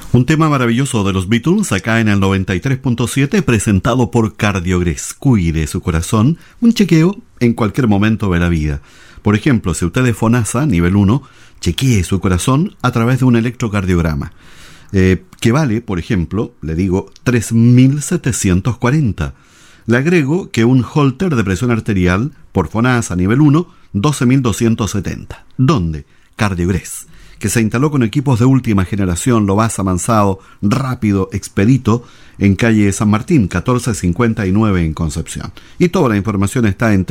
Un tema maravilloso de los Beatles acá en el 93.7, presentado por Cardiogres. Cuide su corazón, un chequeo en cualquier momento de la vida. Por ejemplo, si usted es FONASA, nivel 1, chequee su corazón a través de un electrocardiograma. Que vale, por ejemplo, le digo, 3.740. Le agrego que un holter de presión arterial por FONASA nivel 1, 12.270. ¿Dónde? Cardiogres, que se instaló con equipos de última generación, lo más avanzado, rápido, expedito, en calle San Martín, 1459 en Concepción. Y toda la información está en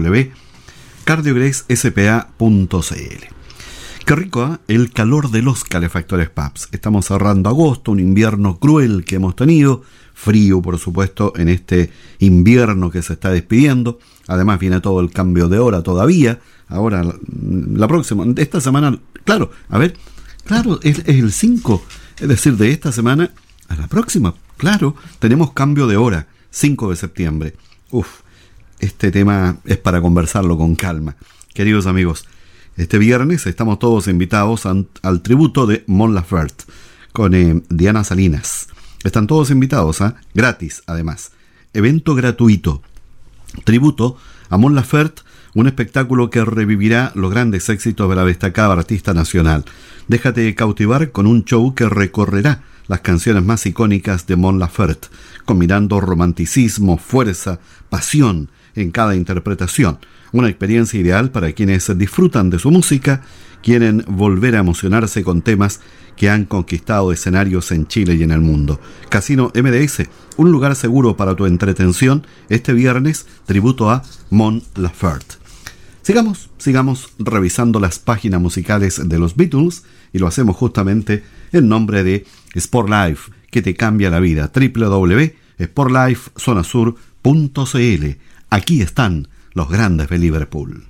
www.cardiogresSPA.cl. Qué rico, ¿eh? El calor de los calefactores PAPS. Estamos cerrando agosto, un invierno cruel que hemos tenido, frío por supuesto en este invierno que se está despidiendo. Además viene todo el cambio de hora todavía. Ahora, la próxima, esta semana, claro, es el 5, es decir, de esta semana a la próxima, claro, tenemos cambio de hora, 5 de septiembre. Este tema es para conversarlo con calma. Queridos amigos, este viernes estamos todos invitados al tributo de Mon Laferte con Diana Salinas. Están todos invitados, gratis además. Evento gratuito. Tributo a Mon Laferte, un espectáculo que revivirá los grandes éxitos de la destacada artista nacional. Déjate cautivar con un show que recorrerá las canciones más icónicas de Mon Laferte, combinando romanticismo, fuerza, pasión en cada interpretación. Una experiencia ideal para quienes disfrutan de su música, quieren volver a emocionarse con temas que han conquistado escenarios en Chile y en el mundo. Casino MDS, un lugar seguro para tu entretención, este viernes, tributo a Mon Laferte. Sigamos revisando las páginas musicales de los Beatles y lo hacemos justamente en nombre de Sport Life, que te cambia la vida. www.sportlifezonasur.cl. Aquí están los grandes de Liverpool.